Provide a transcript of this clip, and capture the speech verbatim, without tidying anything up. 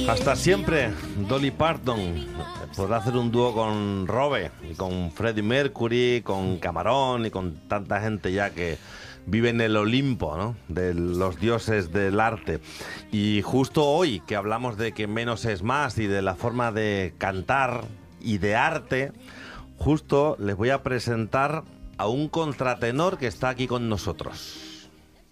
Hasta siempre, Dolly Parton. Podrá hacer un dúo con Robe, y con Freddie Mercury, con Camarón y con tanta gente ya que vive en el Olimpo, ¿no?, de los dioses del arte. Y justo hoy que hablamos de que menos es más y de la forma de cantar y de arte, justo les voy a presentar a un contratenor que está aquí con nosotros.